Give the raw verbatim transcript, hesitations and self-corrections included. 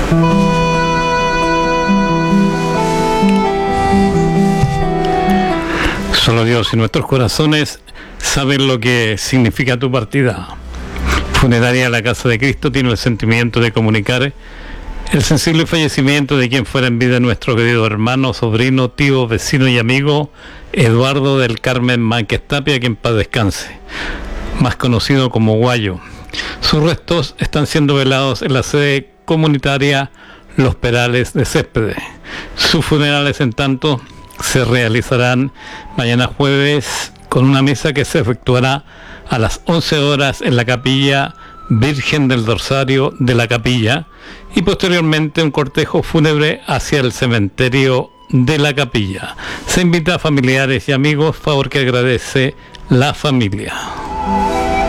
Solo Dios y nuestros corazones saben lo que significa tu partida. Funeraria La Casa de Cristo tiene el sentimiento de comunicar el sensible fallecimiento de quien fuera en vida nuestro querido hermano, sobrino, tío, vecino y amigo Eduardo del Carmen Mánquez Tapia, que en paz descanse, más conocido como Guayo. Sus restos están siendo velados en la sede comunitaria Los Perales de Céspedes. Sus funerales, en tanto, se realizarán mañana jueves con una misa que se efectuará a las once horas en la capilla Virgen del Rosario de la capilla y posteriormente un cortejo fúnebre hacia el cementerio de la capilla. Se invita a familiares y amigos, favor que agradece la familia.